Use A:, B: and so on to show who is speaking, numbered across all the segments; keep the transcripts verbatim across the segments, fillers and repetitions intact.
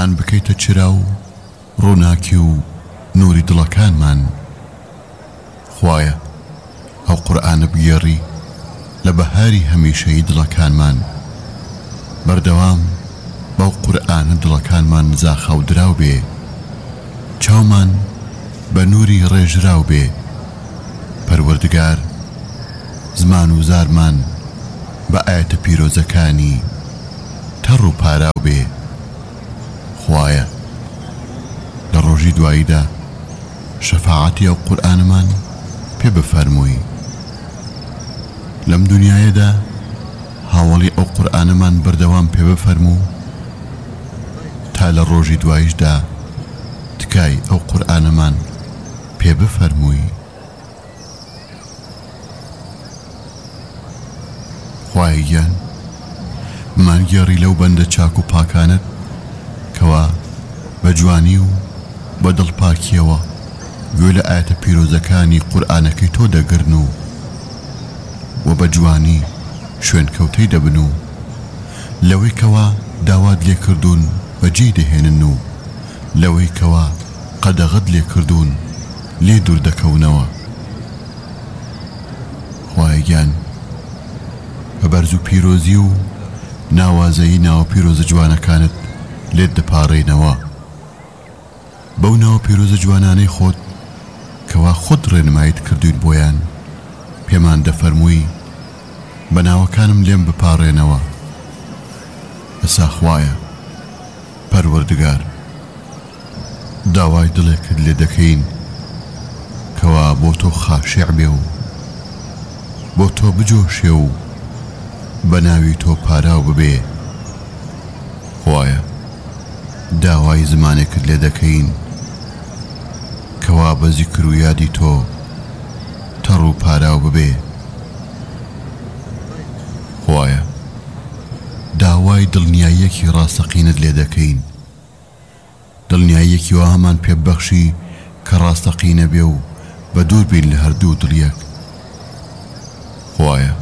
A: پێمان بکەیتە چرا و ڕووناکی و نوری دڵەکانمان. خوایە ئەو قورئانە بگێڕی لە بەهاری هەمیشەیی دڵەکانمان. بەردەوام بەو قورئانە دڵەکانمان زاخەو دراو بێ، چاومان بە نوری ڕێژراو بێ. پەروەردگار زمان و زارمان بە ئاەتە پیرۆزەکانی تەڕ و پاراو بێ. خوایە لە ڕۆژی دواییدا شەفاعەتی ئەو قورئانمان پێ بفەرمووی. لەم دنیایەدا هاوڵی ئەو قورئانمان بەردەوام پێ بفەرموو تا لە ڕۆژی دواییشدا تکای ئەو قورئانمان پێ بفەرمووی. خوای گیان مانگێڕی لەو بەندە چاک و پاکانت کەوا بە جوانی و بە دڵپاکیەوە گوێ لە ئاەتە پیرۆزەکانی قورئانەکەی تۆ دەگرن و و بە جوانی شوێن کەوتەی دەبن و لەوەی کەوا داوات لێ کردوون بەجێ دەهێنن و لەوەی کەوا قەدەغەت لێ کردوون لێ دوور دەکەونەوە. خوای گیان بە بەرز و پیرۆزی و ناوازەیی ناوە پیرۆزە جوانەکانت لێت دەپاڕێنەوە. بەو ناوە پیرۆزە جوانانەی خۆت کەوا خۆت ڕێنمایت کردوین بۆیان پێمان دەفەرمووی بە ناوەکانم لێم بپاڕێنەوە. ئەسا خوایە پەروەردگار داوای دڵێکت لێ دەکەین کەوا بۆ تۆ خاشع بێ و بۆ تۆ بجۆشێ و بە ناوی تۆ پاراو ببێ. خوایە داوای زمانێکت لێ دەکەین کەوا بە زیکر و یادی تۆ تەڕ و پاراو ببێ. خوایە داوای دڵنیاییەکی ڕاستەقینت لێ دەکەین، دڵنیاییەکی وا هەمان پێبەخشی کە ڕاستەقینە بێ و بە دوور بین لە هەردوو دڵیەک. خوایە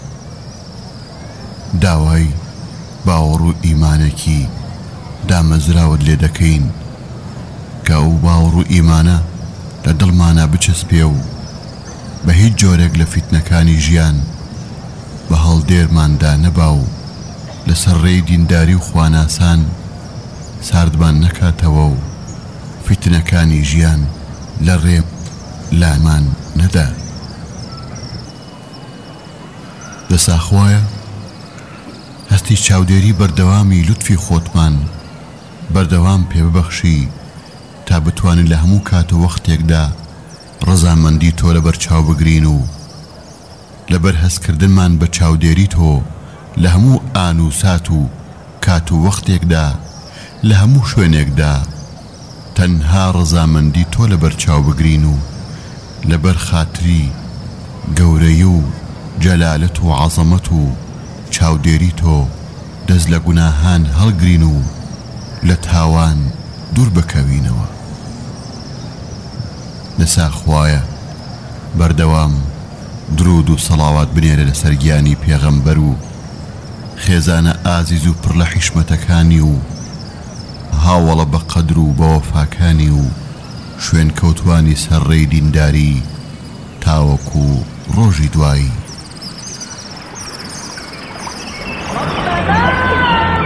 A: داوای باوەڕ و ئیمانێکی دامەزراوت لێ دەکەین کە ئەو باوەڕ و ئیمانە لە دڵمانە بچەسپێ و بە هیچ جۆرێک لە فیتنەکانی ژیان بە هەڵدێرماندا نەبا و لەسەر ڕێی دینداری و خواناسان ساردمان نەکاتەوە و فیتنەکانی ژیان لە ڕێ لامان نەدا. دەسا خوایە هەستی چاودێری بەردەوامی لوتفی خۆتمان بەردەوام پێ ببەخشی تا بتوانین لە هەموو کات و وەختێکدا ڕەزامەندی تۆ لەبەر چاو بگرین و لەبەر هەستکردنمان بە چاودێری تۆ لە هەموو ئان و سات و کات و وەختێکدا لە هەموو شوێنێکدا تەنها ڕەزامەندی تۆ لەبەر چاو بگرین و لەبەر خاتری گەورەی و جەلالەت و عەزەمەت و چاودێری تۆ دەست لە گوناهان هەڵگرین و لە تاوان دوور بکەوینەوە. دەسا خوایە بەردەوام درود و سەڵاوات بنێرە لەسەر گیانی پێغەمبەر و خێزانە ئازیز و پڕ لە حیشمەتەکانی و هاوڵە بە قەدر و بە وەفاکانی و شوێن کەوتوانی سەرڕێی دینداری تاوەکو ڕۆژی دوایی.